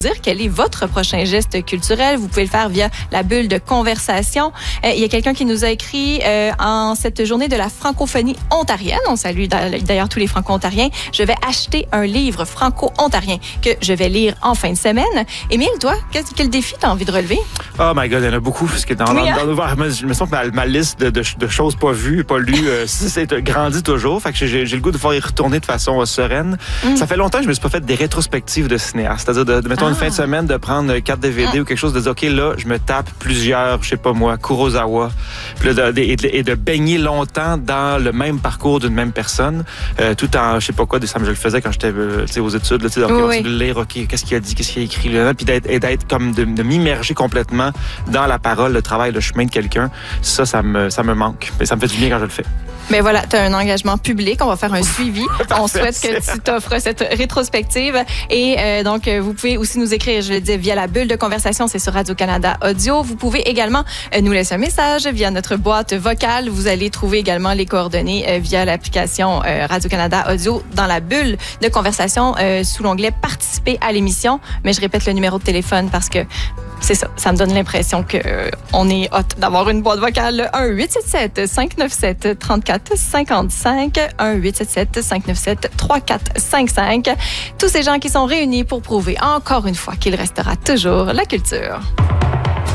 dire quel est votre prochain geste culturel. Vous pouvez le faire via la bulle de conversation. Il y a quelqu'un qui nous a écrit en cette journée de la francophonie ontarienne. On salue d'ailleurs tous les franco-ontariens. Je vais acheter un livre franco-ontarien que je vais lire en fin de semaine. Émile, toi, quel défi t'as envie de relever? Oh my God, il y en a beaucoup. Parce que je me sens que ma liste de choses pas vues, pas lues, c'est grandit toujours. Fait que j'ai le goût de pouvoir y retourner de façon sereine. Ça fait longtemps que je me suis pas fait des rétrospectives de cinéastes. C'est-à-dire, mettons, une fin de semaine, de prendre 4 DVD ou quelque chose, de dire, OK, là, je me tape plusieurs, je sais pas moi, Kurosawa, puis là, et de baigner longtemps dans le même parcours d'une même personne, tout en, je sais pas quoi, je le faisais quand j'étais aux études, de lire, OK, qu'est-ce qu'il a dit, qu'est-ce qu'il a écrit, là, puis d'être comme de m'immerger complètement dans la parole, le travail, le chemin de quelqu'un. Ça me manque. Mais ça me fait du bien quand je le fais. Mais voilà, tu as un engagement public. On va faire un suivi. On souhaite que tu t'offres cette rétrospective. Et donc, vous pouvez aussi nous écrire, je le dis, via la bulle de conversation. C'est sur Radio-Canada Audio. Vous pouvez également nous laisser un message via notre boîte vocale. Vous allez trouver également les coordonnées via l'application Radio-Canada Audio dans la bulle de conversation sous l'onglet « Participer à l'émission ». Mais je répète le numéro de téléphone parce que c'est ça. Ça me donne l'impression qu'on est hot d'avoir une boîte vocale. 1-877-597-3455. 1-877-597-3455. Tous ces gens qui sont réunis pour prouver encore une fois qu'il restera toujours la culture.